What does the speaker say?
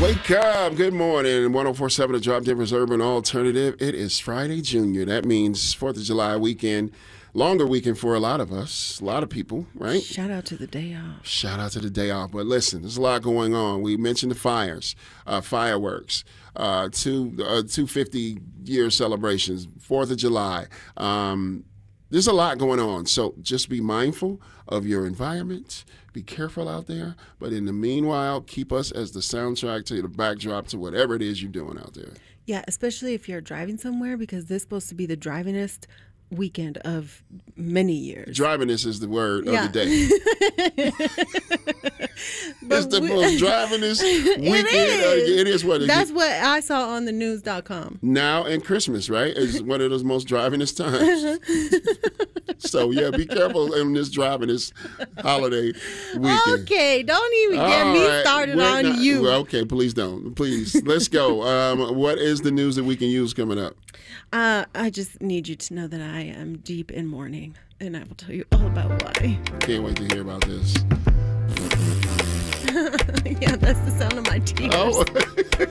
Wake up. Good morning. 104.7 The Drop, Denver's Urban Alternative. It is Friday, Junior. That means 4th of July weekend. Longer weekend for a lot of us, a lot of people, right? Shout out to the day off. Shout out to the day off. But listen, there's a lot going on. We mentioned the fires, fireworks, 250-year celebrations, 4th of July. There's a lot going on. So just be mindful of your environment. Be careful out there. But in the meanwhile, keep us as the soundtrack to the backdrop to whatever it is you're doing out there. Yeah, especially if you're driving somewhere, because this is supposed to be the drivingest weekend of many years. Drivingest is the word of the day. It's the most drivingest weekend. It is what it is. That's what I saw on the news.com. Now and Christmas, right, is one of those most drivingest times. So, yeah, be careful in this drivingest holiday weekend. Okay, don't even get me started on you. Well, okay, please don't. Please, let's go. What is the news that we can use coming up? I just need you to know that I am deep in mourning, and I will tell you all about why. Can't wait to hear about this. Yeah, that's the sound of my tears. Oh.